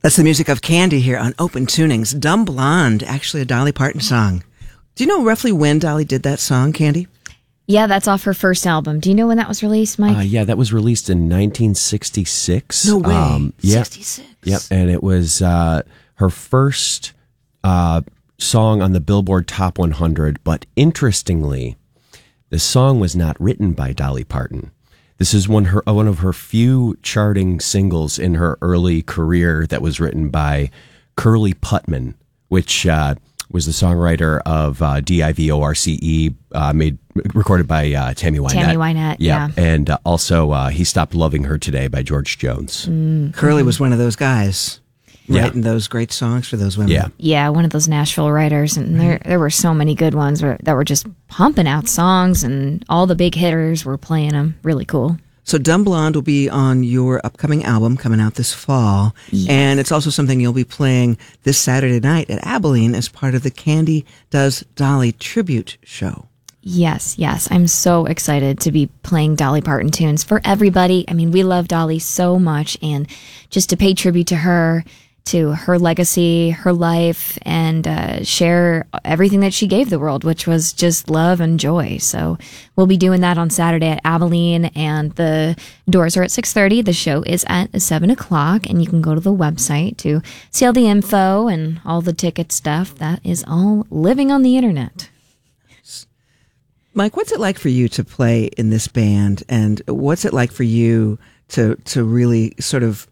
That's the music of Candy here on Open Tunings. Dumb Blonde, actually a Dolly Parton song. Do you know roughly when Dolly did that song, Candy? Yeah, that's off her first album. Do you know when that was released, Mike? Yeah, that was released in 1966. No way. Yeah. 66. Yep, and it was her first song on the Billboard Top 100. But interestingly, the song was not written by Dolly Parton. This is one of her few charting singles in her early career that was written by Curly Putman, which was the songwriter of D.I.V.O.R.C.E., recorded by Tammy Wynette. Tammy Wynette, yeah. And also He Stopped Loving Her Today by George Jones. Curly was one of those guys Yeah. writing those great songs for those women. Yeah. Yeah, one of those Nashville writers, and there were so many good ones that were just pumping out songs, and all the big hitters were playing them. Really cool. So Dumb Blonde will be on your upcoming album coming out this fall. Yes. And it's also something you'll be playing this Saturday night at Abilene as part of the Candy Does Dolly tribute show. Yes. I'm so excited to be playing Dolly Parton tunes for everybody. I mean, we love Dolly so much, and just to pay tribute to her, to her legacy, her life, and share everything that she gave the world, which was just love and joy. So we'll be doing that on Saturday at Abilene, and the doors are at 6:30. The show is at 7 o'clock, and you can go to the website to see all the info and all the ticket stuff. That is all living on the internet. Mike, what's it like for you to play in this band, and what's it like for you to really sort of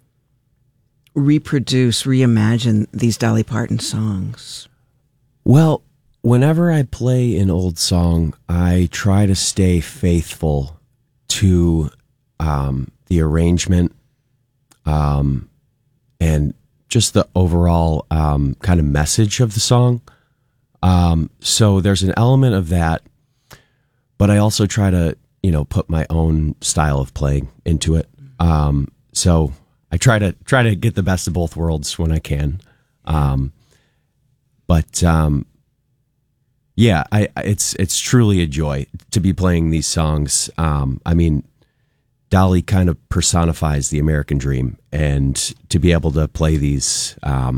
reimagine these Dolly Parton songs? Well, whenever I play an old song, I try to stay faithful to the arrangement and just the overall kind of message of the song. So there's an element of that, but I also try to, put my own style of playing into it. So I try to get the best of both worlds when I can. Yeah, it's truly a joy to be playing these songs. I mean, Dolly kind of personifies the American dream, and to be able to play these,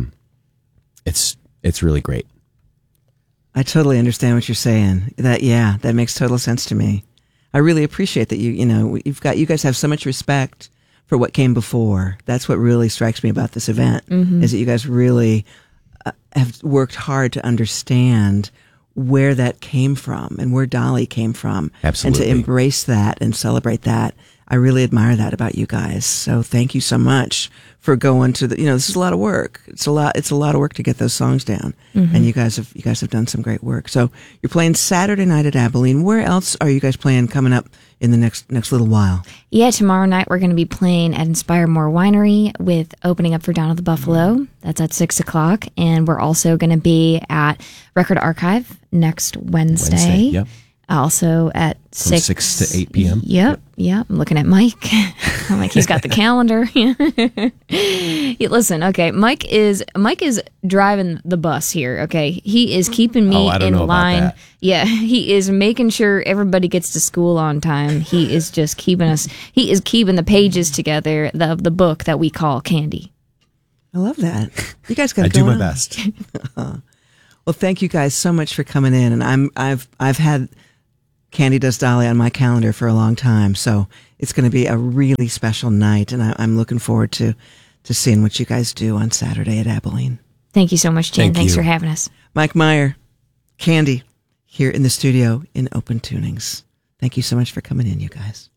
it's really great. I totally understand what you're saying. That makes total sense to me. I really appreciate that you guys have so much respect for what came before. That's what really strikes me about this event, is that you guys really have worked hard to understand where that came from and where Dolly came from. Absolutely. And to embrace that and celebrate that. I really admire that about you guys. So thank you so much for going to this is a lot of work. It's a lot of work to get those songs down. And you guys have done some great work. So you're playing Saturday night at Abilene. Where else are you guys playing coming up in the next little while? Yeah, tomorrow night we're going to be playing at Inspire More Winery with opening up for Down at the Buffalo. That's at 6 o'clock. And we're also going to be at Record Archive next Wednesday. Yep. Also at 6 to 8 p.m. Yep. I'm looking at Mike. I'm like, he's got the calendar. Yeah, listen, okay, Mike is driving the bus here, okay? He is keeping me I don't in know about line. that. Yeah, he is making sure everybody gets to school on time. He is just keeping the pages together of the book that we call Candy. I love that. You guys got I it do going my on. best. Well, thank you guys so much for coming in, and I've had Candy Does Dolly on my calendar for a long time, so it's going to be a really special night, and I'm looking forward to seeing what you guys do on Saturday at Abilene. Thank you so much, Jen. Thank Thanks you. for having us. Mike Meyer, Candy, here in the studio in Open Tunings. Thank you so much for coming in, you guys.